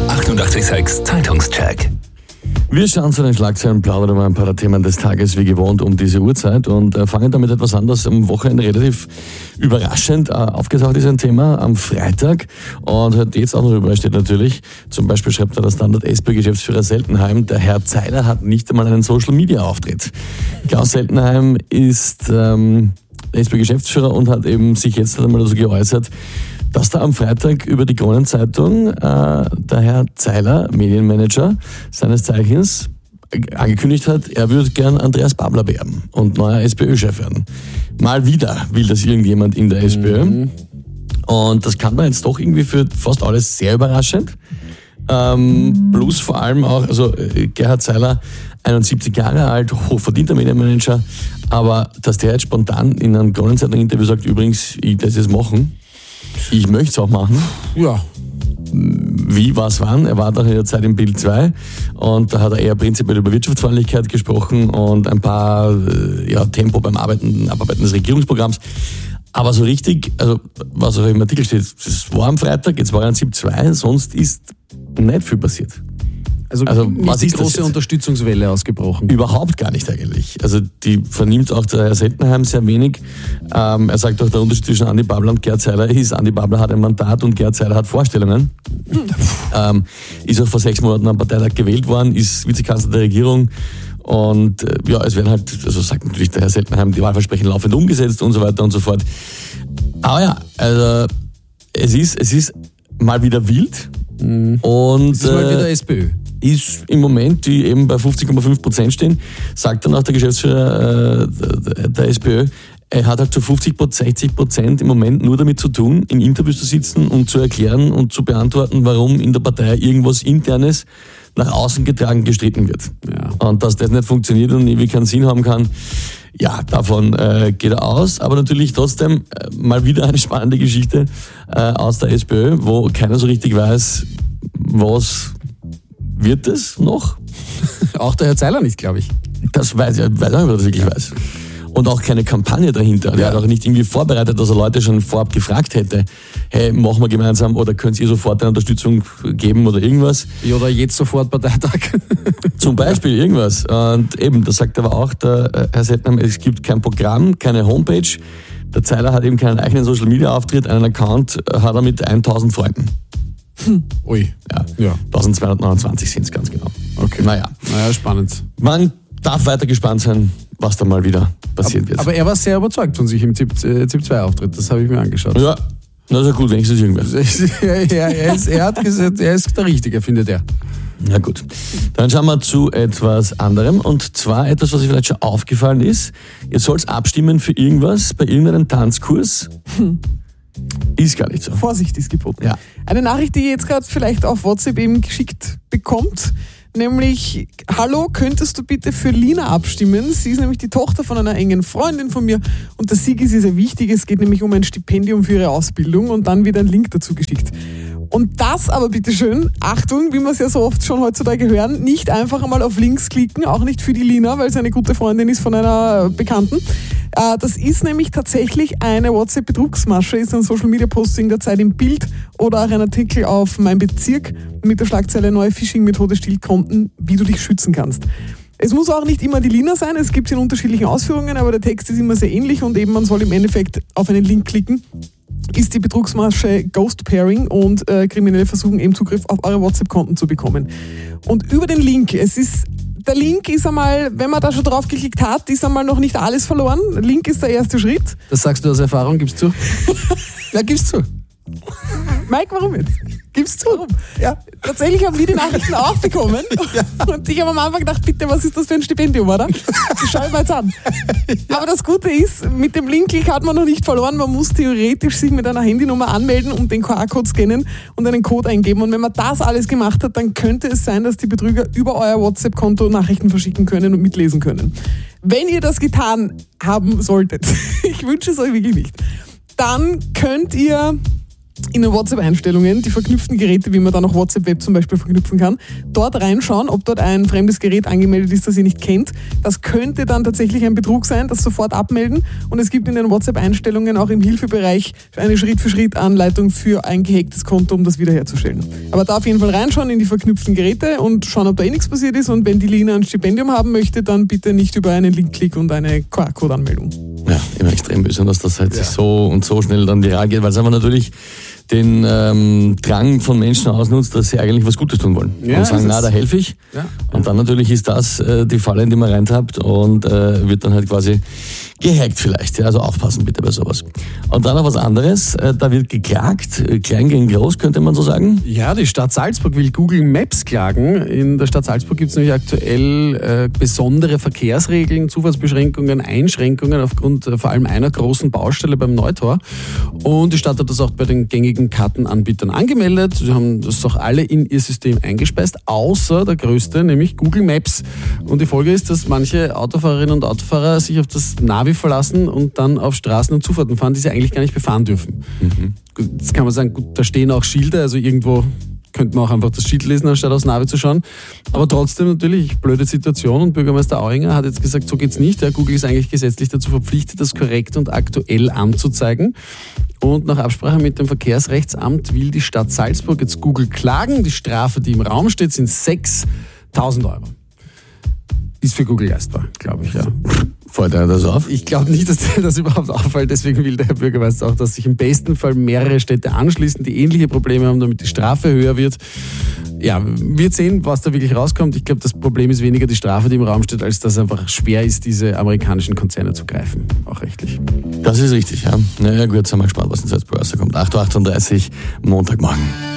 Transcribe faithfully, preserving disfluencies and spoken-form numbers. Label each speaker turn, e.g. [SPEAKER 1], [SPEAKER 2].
[SPEAKER 1] achtundachtzig Komma sechs Zeitungscheck.
[SPEAKER 2] Wir schauen zu den Schlagzeilen, plaudern über ein paar Themen des Tages wie gewohnt um diese Uhrzeit und äh, fangen damit etwas an, das am Wochenende relativ überraschend äh, aufgetaucht ist, ein Thema am Freitag und hat jetzt auch noch überall steht natürlich. Zum Beispiel schreibt da der Standard SPÖ-Geschäftsführer Seltenheim, der Herr Zeiler hat nicht einmal einen Social-Media-Auftritt. Klaus Seltenheim ist ähm, SPÖ-Geschäftsführer und hat eben sich jetzt einmal so geäußert, dass da am Freitag über die Kronenzeitung äh, der Herr Zeiler, Medienmanager seines Zeichens, angekündigt hat, er würde gern Andreas Babler beerben und neuer SPÖ-Chef werden. Mal wieder will das irgendjemand in der SPÖ. Mhm. Und das kann man jetzt doch irgendwie für fast alles sehr überraschend. Ähm, plus vor allem auch, also Gerhard Zeiler, einundsiebzig Jahre alt, hochverdienter Medienmanager, aber dass der jetzt spontan in einem Kronenzeitung-Interview sagt, übrigens, ich das jetzt machen, ich möchte es auch machen.
[SPEAKER 3] Ja.
[SPEAKER 2] Wie, was, wann? Er war da in der Zeit im Bild zwei und da hat er eher prinzipiell über Wirtschaftsfreundlichkeit gesprochen und ein paar ja, Tempo beim Arbeiten, Abarbeiten des Regierungsprogramms. Aber so richtig, also was auch im Artikel steht, das war am Freitag, jetzt war er an SIP zwei, sonst ist nicht viel passiert.
[SPEAKER 3] Also, also nicht was die ist große Unterstützungswelle ausgebrochen?
[SPEAKER 2] Überhaupt gar nicht eigentlich. Also die vernimmt auch der Herr Seltenheim sehr wenig. Ähm, er sagt auch, der Unterschied zwischen Andi Babler und Gerhard Zeiler ist, Andi Babler hat ein Mandat und Gerhard Zeiler hat Vorstellungen. ähm, ist auch vor sechs Monaten am Parteitag gewählt worden, ist Vizekanzler der Regierung und äh, ja, es werden halt, also sagt natürlich der Herr Seltenheim, die Wahlversprechen laufend umgesetzt und so weiter und so fort. Aber ja, also es ist, es ist mal wieder wild.
[SPEAKER 3] Mhm.
[SPEAKER 2] Und
[SPEAKER 3] es ist mal wieder SPÖ.
[SPEAKER 2] Ist im Moment, die eben bei fünfzig Komma fünf Prozent stehen, sagt dann auch der Geschäftsführer äh, der, der SPÖ, er hat halt zu fünfzig, sechzig Prozent im Moment nur damit zu tun, in Interviews zu sitzen und zu erklären und zu beantworten, warum in der Partei irgendwas Internes nach außen getragen gestritten wird.
[SPEAKER 3] Ja.
[SPEAKER 2] Und dass das nicht funktioniert und ewig keinen Sinn haben kann, ja, davon äh, geht er aus. Aber natürlich trotzdem äh, mal wieder eine spannende Geschichte äh, aus der SPÖ, wo keiner so richtig weiß, was wird es noch?
[SPEAKER 3] Auch der Herr Zeiler nicht, glaube ich.
[SPEAKER 2] Das weiß ich, weiß auch nicht, ob er das wirklich weiß. Und auch keine Kampagne dahinter. Der ja. hat auch nicht irgendwie vorbereitet, dass er Leute schon vorab gefragt hätte, hey, machen wir gemeinsam oder könnt ihr sofort eine Unterstützung geben oder irgendwas.
[SPEAKER 3] Ja, oder jetzt sofort Parteitag.
[SPEAKER 2] Zum Beispiel irgendwas. Und eben, das sagt aber auch der Herr Seltenheim, es gibt kein Programm, keine Homepage. Der Zeiler hat eben keinen eigenen Social-Media-Auftritt, einen Account hat er mit tausend Freunden.
[SPEAKER 3] Hm. Ui.
[SPEAKER 2] Ja,
[SPEAKER 3] ja.
[SPEAKER 2] eintausendzweihundertneunundzwanzig sind es ganz genau.
[SPEAKER 3] Okay.
[SPEAKER 2] Naja.
[SPEAKER 3] Naja, spannend.
[SPEAKER 2] Man darf weiter gespannt sein, was da mal wieder passiert
[SPEAKER 3] aber,
[SPEAKER 2] wird.
[SPEAKER 3] Aber er war sehr überzeugt von sich im ZIP zwei Auftritt, das habe ich mir angeschaut.
[SPEAKER 2] Ja, das ist ja gut, wenigstens irgendwer.
[SPEAKER 3] ja, er, ist, er hat gesagt, er ist der Richtige, findet er.
[SPEAKER 2] Na gut, dann schauen wir zu etwas anderem und zwar etwas, was euch vielleicht schon aufgefallen ist. Ihr sollt abstimmen für irgendwas, bei irgendeinem Tanzkurs. Hm. Ist gar nicht so.
[SPEAKER 4] Vorsicht ist geboten.
[SPEAKER 2] Ja.
[SPEAKER 4] Eine Nachricht, die ihr jetzt gerade vielleicht auf WhatsApp eben geschickt bekommt, nämlich, hallo, könntest du bitte für Lina abstimmen? Sie ist nämlich die Tochter von einer engen Freundin von mir und der Sieg ist ihr sehr wichtig. Es geht nämlich um ein Stipendium für ihre Ausbildung und dann wird ein Link dazu geschickt. Und das aber bitteschön, Achtung, wie wir es ja so oft schon heutzutage hören, nicht einfach einmal auf Links klicken, auch nicht für die Lina, weil sie eine gute Freundin ist von einer Bekannten. Das ist nämlich tatsächlich eine WhatsApp-Betrugsmasche, ist ein Social-Media-Posting der Zeit im Bild oder auch ein Artikel auf Mein Bezirk mit der Schlagzeile Neue Phishing-Methode stiehlt Konten, wie du dich schützen kannst. Es muss auch nicht immer die Lina sein, es gibt es in unterschiedlichen Ausführungen, aber der Text ist immer sehr ähnlich und eben man soll im Endeffekt auf einen Link klicken. Ist die Betrugsmasche Ghost Pairing und äh, Kriminelle versuchen eben Zugriff auf eure WhatsApp-Konten zu bekommen. Und über den Link, es ist, der Link ist einmal, wenn man da schon drauf geklickt hat, ist einmal noch nicht alles verloren. Link ist der erste Schritt.
[SPEAKER 3] Das sagst du aus Erfahrung, gibst du?
[SPEAKER 4] Ja, gibst du. Mike, warum jetzt? Gib's zu. Warum? Ja, tatsächlich haben wir die Nachrichten auch bekommen. Ja. Und ich habe am Anfang gedacht, bitte, was ist das für ein Stipendium, oder? Das schauen wir jetzt an. Ja. Aber das Gute ist, mit dem Link-Klick hat man noch nicht verloren. Man muss theoretisch sich mit einer Handynummer anmelden und den Q R-Code scannen und einen Code eingeben. Und wenn man das alles gemacht hat, dann könnte es sein, dass die Betrüger über euer WhatsApp-Konto Nachrichten verschicken können und mitlesen können. Wenn ihr das getan haben solltet, ich wünsche es euch wirklich nicht, dann könnt ihr in den WhatsApp-Einstellungen, die verknüpften Geräte, wie man dann auch WhatsApp-Web zum Beispiel verknüpfen kann, dort reinschauen, ob dort ein fremdes Gerät angemeldet ist, das ihr nicht kennt. Das könnte dann tatsächlich ein Betrug sein, das sofort abmelden. Und es gibt in den WhatsApp-Einstellungen auch im Hilfebereich eine Schritt-für-Schritt-Anleitung für ein gehacktes Konto, um das wiederherzustellen. Aber da auf jeden Fall reinschauen in die verknüpften Geräte und schauen, ob da eh nichts passiert ist. Und wenn die Lina ein Stipendium haben möchte, dann bitte nicht über einen Link-Klick und eine Q R-Code-Anmeldung.
[SPEAKER 2] Ja, immer extrem besonders, dass das halt sich so und so schnell dann viral geht, weil es einfach natürlich den ähm, Drang von Menschen ausnutzt, dass sie eigentlich was Gutes tun wollen.
[SPEAKER 3] Ja,
[SPEAKER 2] und sagen, na, da helfe ich.
[SPEAKER 3] Ja.
[SPEAKER 2] Und dann natürlich ist das äh, die Falle, in die man reintappt und äh, wird dann halt quasi gehackt vielleicht. Ja, also aufpassen bitte bei sowas. Und dann noch was anderes, äh, da wird geklagt, äh, klein gegen groß, könnte man so sagen.
[SPEAKER 3] Ja, die Stadt Salzburg will Google Maps klagen. In der Stadt Salzburg gibt es nämlich aktuell äh, besondere Verkehrsregeln, Zufahrtsbeschränkungen, Einschränkungen aufgrund äh, vor allem einer großen Baustelle beim Neutor. Und die Stadt hat das auch bei den gängigen Kartenanbietern angemeldet. Sie haben das auch alle in ihr System eingespeist, außer der größte, nämlich Google Maps. Und die Folge ist, dass manche Autofahrerinnen und Autofahrer sich auf das Navi verlassen und dann auf Straßen und Zufahrten fahren, die sie eigentlich gar nicht befahren dürfen. Mhm. Jetzt kann man sagen, gut, da stehen auch Schilder, also irgendwo könnte man auch einfach das Schild lesen, anstatt aufs Navi zu schauen. Aber trotzdem natürlich blöde Situation und Bürgermeister Auinger hat jetzt gesagt, so geht's nicht. Ja, Google ist eigentlich gesetzlich dazu verpflichtet, das korrekt und aktuell anzuzeigen. Und nach Absprache mit dem Verkehrsrechtsamt will die Stadt Salzburg jetzt Google klagen. Die Strafe, die im Raum steht, sind sechstausend Euro. Ist für Google leistbar, glaube ich, ja.
[SPEAKER 2] Fällt er das auf?
[SPEAKER 3] Ich glaube nicht, dass das überhaupt auffällt. Deswegen will der Herr Bürgermeister auch, dass sich im besten Fall mehrere Städte anschließen, die ähnliche Probleme haben, damit die Strafe höher wird. Ja, wir sehen, was da wirklich rauskommt. Ich glaube, das Problem ist weniger die Strafe, die im Raum steht, als dass es einfach schwer ist, diese amerikanischen Konzerne zu greifen. Auch rechtlich.
[SPEAKER 2] Das ist richtig, ja. Na ja, gut, sind wir gespannt, was in Salzburg rauskommt. acht Uhr achtunddreißig, Montagmorgen.